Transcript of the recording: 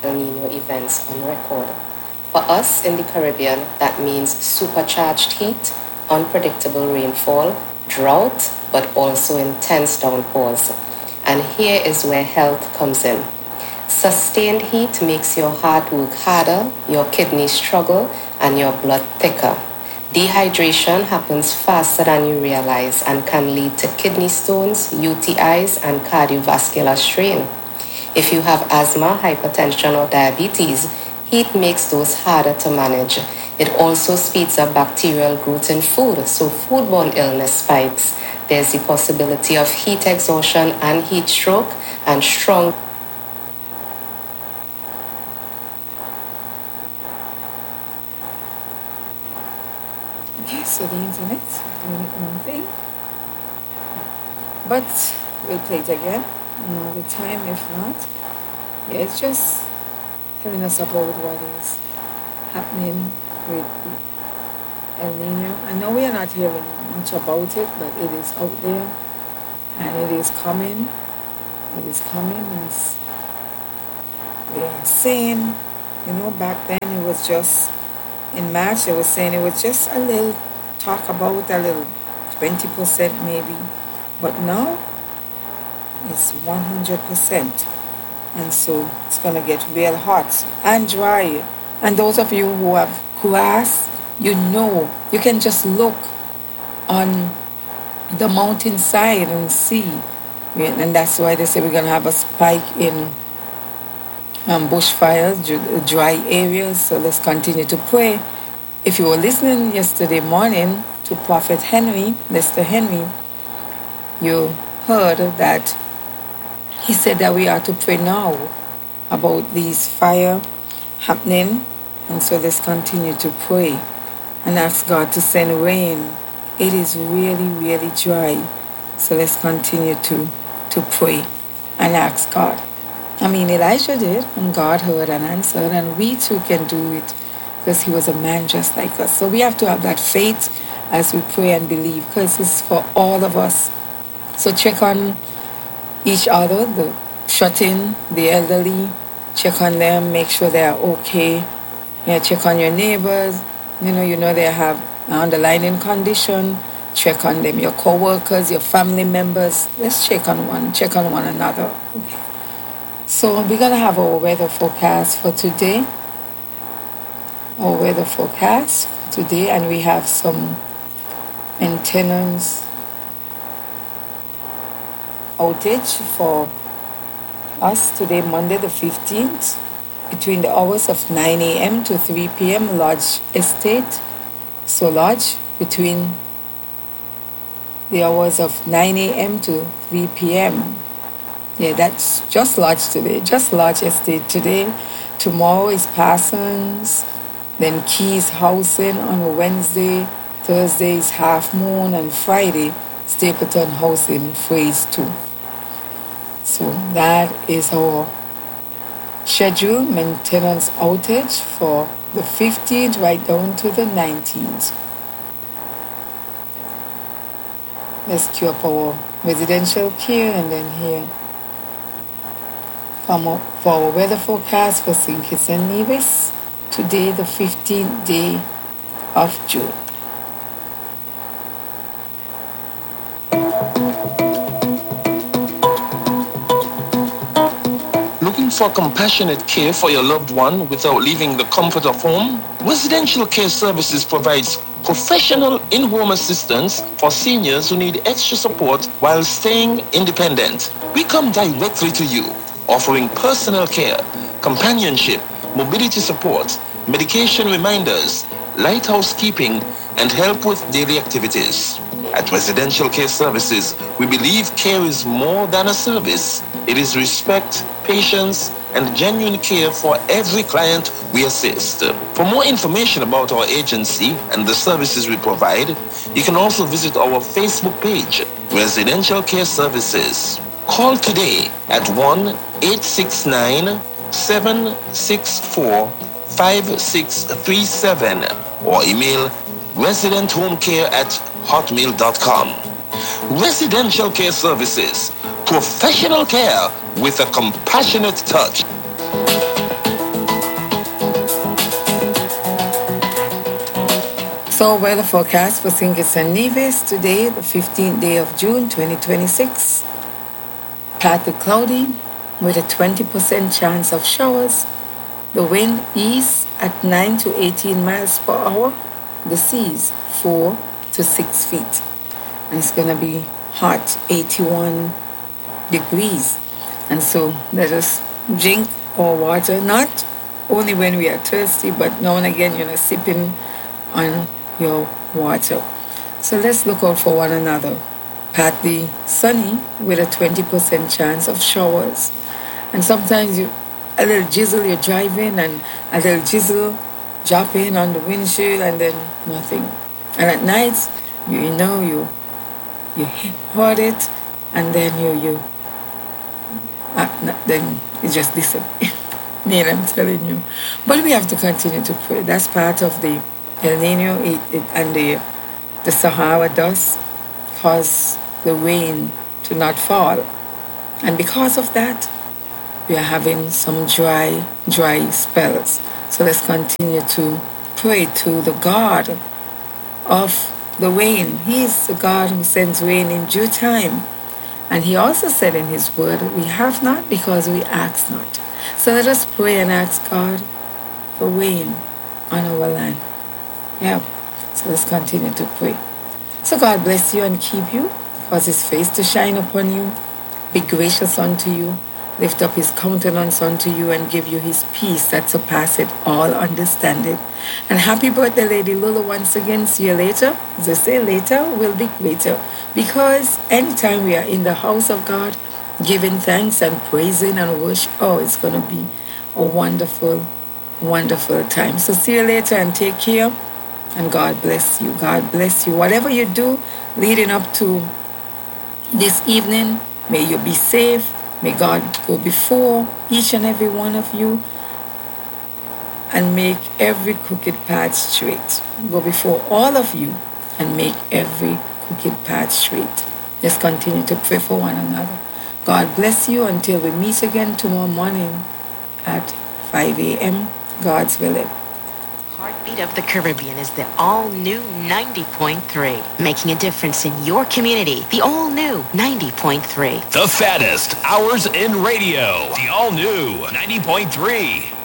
El Nino events on record. For us in the Caribbean, that means supercharged heat, unpredictable rainfall, drought, but also intense downpours. And here is where health comes in. Sustained heat makes your heart work harder, your kidneys struggle, and your blood thicker. Dehydration happens faster than you realize and can lead to kidney stones, UTIs, and cardiovascular strain. If you have asthma, hypertension, or diabetes, heat makes those harder to manage. It also speeds up bacterial growth in food, so foodborne illness spikes. There's the possibility of heat exhaustion and heat stroke, and strong. Okay, so the internet doing its own thing. But we'll play it again another time if not. Yeah, it's just telling us about what is happening with El Nino. I know we are not hearing much about it, but it is out there and it is coming. It is coming as they are saying. You know, back then it was just in March they were saying it was just a little talk about, a little 20% maybe. But now it's 100%. And so it's going to get real hot and dry. And those of you who have grass, you know, you can just look on the mountainside and see. And that's why they say we're going to have a spike in bushfires, dry areas. So let's continue to pray. If you were listening yesterday morning to Prophet Henry, Lester Henry, you heard that he said that we are to pray now about these fire happening. And so let's continue to pray and ask God to send rain. It is really, really dry. So let's continue to pray and ask God. I mean, Elijah did, and God heard and answered, and we too can do it because he was a man just like us. So we have to have that faith as we pray and believe, because it's for all of us. So check on each other, the shut-in, the elderly, check on them, make sure they are okay. Yeah, check on your neighbors, you know they have an underlying condition. Check on them, your co-workers, your family members. Let's check on one another. Okay. So we're going to have our weather forecast for today. And we have some maintenance outage for us today, Monday the 15th, between the hours of 9 a.m. to 3 p.m. Lodge Estate. So Lodge, between the hours of 9 a.m. to 3 p.m. Yeah, that's just Lodge today, just Lodge Estate today. Tomorrow is Parsons, then Keys Housing on Wednesday, Thursday is Half Moon, and Friday, Stapleton Housing Phase 2. So that is our scheduled maintenance outage for the 15th right down to the 19th. Let's queue up our residential care and then here for our weather forecast for St. Kitts and Nevis, today the 15th day of June. Looking for compassionate care for your loved one without leaving the comfort of home? Residential Care Services provides professional in-home assistance for seniors who need extra support while staying independent. We come directly to you, offering personal care, companionship, mobility support, medication reminders, light housekeeping, and help with daily activities. At Residential Care Services, we believe care is more than a service. It is respect, patience, and genuine care for every client we assist. For more information about our agency and the services we provide, you can also visit our Facebook page, Residential Care Services. Call today at 1-869-764-5637 or email residenthomecare@hotmail.com. Residential Care Services, professional care with a compassionate touch. So, weather forecast for St. Kitts and Nevis today, the 15th day of June 2026. Partly cloudy with a 20% chance of showers. The wind east at 9 to 18 miles per hour. The seas 4 to 6 feet. And it's going to be hot, 81 degrees. And so let us drink our water, not only when we are thirsty, but now and again, sipping on your water. So let's look out for one another. Partly sunny with a 20% chance of showers. And sometimes a little drizzle, you're driving, and a little drizzle drop in on the windshield, and then nothing. And at night, you heard it, and then then it just disappears. Neil, I'm telling you. But we have to continue to pray. That's part of the El Nino and the Sahara dust cause the rain to not fall. And because of that, we are having some dry spells. So let's continue to pray to the God of the rain. He is the God who sends rain in due time. And he also said in his word, we have not because we ask not. So let us pray and ask God for rain on our land. Yeah. So let's continue to pray. So God bless you and keep you, cause his face to shine upon you, be gracious unto you, lift up his countenance unto you, and give you his peace that surpasseth all understanding. And happy birthday, Lady Lula, once again. See you later. As I say, later will be greater. Because anytime we are in the house of God, giving thanks and praising and worship, it's going to be a wonderful, wonderful time. So see you later and take care. And God bless you. God bless you. Whatever you do leading up to this evening, may you be safe. May God go before each and every one of you and make every crooked path straight. Go before all of you and make every crooked path straight. Let's continue to pray for one another. God bless you until we meet again tomorrow morning at 5 a.m. God's willing. Heartbeat of the Caribbean is the all-new 90.3, making a difference in your community. The all-new 90.3. The fattest hours in radio. The all-new 90.3.